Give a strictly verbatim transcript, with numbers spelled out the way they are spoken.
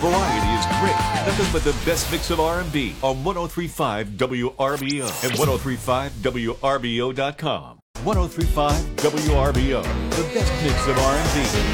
Variety is great. Nothing but the best mix of R and B on one oh three point five W R B O and ten thirty-five W R B O dot com. ten thirty-five W R B O, the best mix of R and B.